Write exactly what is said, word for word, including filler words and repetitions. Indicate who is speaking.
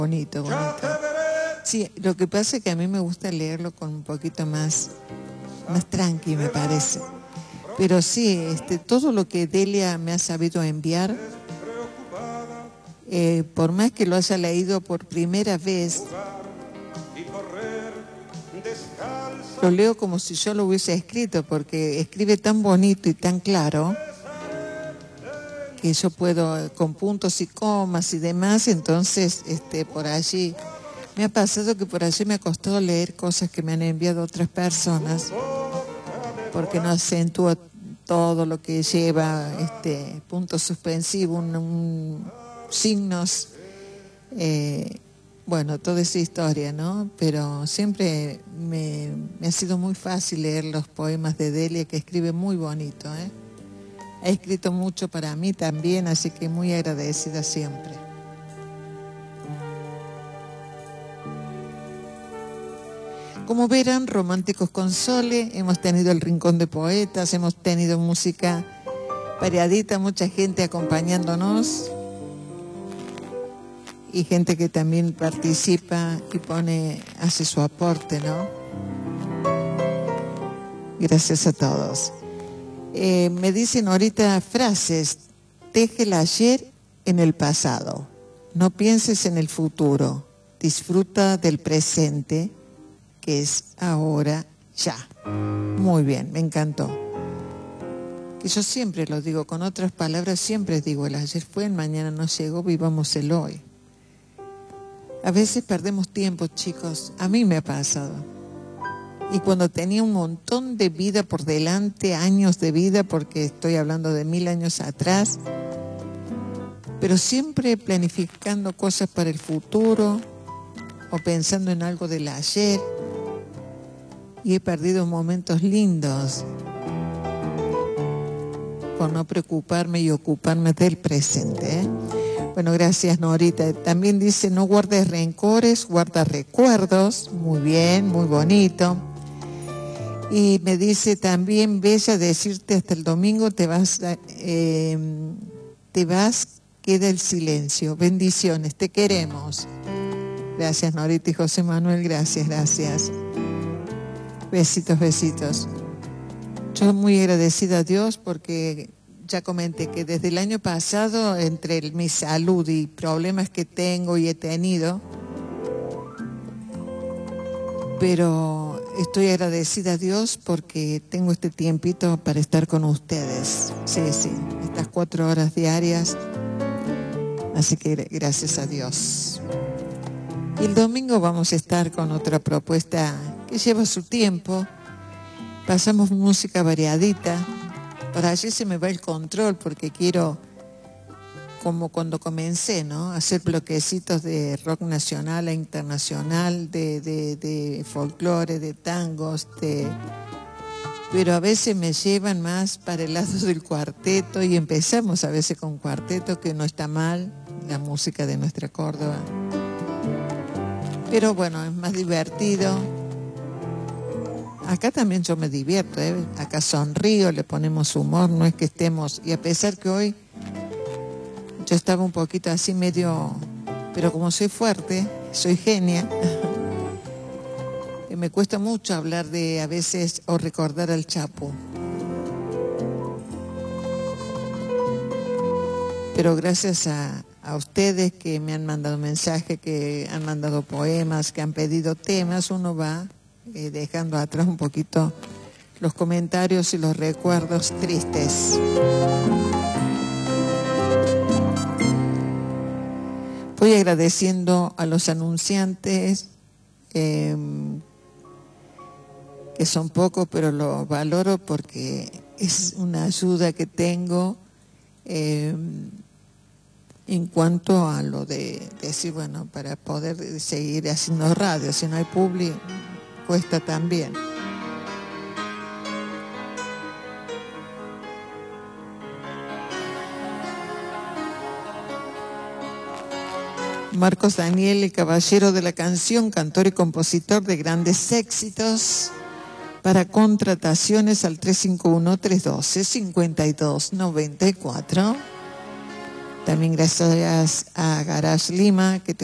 Speaker 1: Bonito, bonito. Sí, lo que pasa es que a mí me gusta leerlo con un poquito más, más tranqui, me parece. Pero sí, este, todo lo que Delia me ha sabido enviar, eh, por más que lo haya leído por primera vez, lo leo como si yo lo hubiese escrito, porque escribe tan bonito y tan claro que yo puedo, con puntos y comas y demás, entonces este, por allí me ha pasado que por allí me ha costado leer cosas que me han enviado otras personas, porque no acentúa todo lo que lleva este, puntos suspensivos, un, un, signos, eh, bueno, toda esa historia, ¿no? Pero siempre me, me ha sido muy fácil leer los poemas de Delia, que escribe muy bonito, ¿eh? Ha escrito mucho para mí también, así que muy agradecida siempre. Como verán, Románticos con Sole, hemos tenido el Rincón de Poetas, hemos tenido música variadita, mucha gente acompañándonos y gente que también participa y pone, hace su aporte, ¿no? Gracias a todos. Eh, me dicen ahorita frases: teje el ayer en el pasado, no pienses en el futuro, disfruta del presente, que es ahora ya. Muy bien, me encantó. Que yo siempre lo digo, con otras palabras, siempre digo, el ayer fue, el mañana no llegó, vivamos el hoy. A veces perdemos tiempo, chicos, a mí me ha pasado. Y cuando tenía un montón de vida por delante, años de vida, porque estoy hablando de mil años atrás, pero siempre planificando cosas para el futuro o pensando en algo del ayer, y he perdido momentos lindos por no preocuparme y ocuparme del presente, ¿eh? Bueno, gracias, Norita. También dice: no guardes rencores, guarda recuerdos. Muy bien, muy bonito. Y me dice también, Bella, decirte hasta el domingo te vas, eh, te vas, queda el silencio. Bendiciones, te queremos. Gracias, Norita y José Manuel, gracias, gracias. Besitos, besitos. Yo muy agradecida a Dios porque ya comenté que desde el año pasado, entre mi salud y problemas que tengo y he tenido, pero estoy agradecida a Dios porque tengo este tiempito para estar con ustedes. Sí, sí, estas cuatro horas diarias. Así que gracias a Dios. Y el domingo vamos a estar con otra propuesta que lleva su tiempo. Pasamos música variadita. Por allí se me va el control porque quiero, como cuando comencé, ¿no?, hacer bloquecitos de rock nacional e internacional, de, de, de folclore, de tangos, de... pero a veces me llevan más para el lado del cuarteto y empezamos a veces con cuarteto, que no está mal, la música de nuestra Córdoba. Pero bueno, es más divertido. Acá también yo me divierto, ¿eh? Acá sonrío, le ponemos humor, no es que estemos... Y a pesar que hoy yo estaba un poquito así medio... Pero como soy fuerte, soy genia, me cuesta mucho hablar de a veces o recordar al Chapo. Pero gracias a, a ustedes que me han mandado mensajes, que han mandado poemas, que han pedido temas, uno va eh, dejando atrás un poquito los comentarios y los recuerdos tristes. Voy agradeciendo a los anunciantes, eh, que son pocos, pero lo valoro porque es una ayuda que tengo eh, en cuanto a lo de decir, bueno, para poder seguir haciendo radio, si no hay público, cuesta también. Marcos Daniel, el caballero de la canción, cantor y compositor de grandes éxitos. Para contrataciones al tres cinco uno, tres uno dos, cinco dos nueve cuatro. También gracias a Garage Lima, que te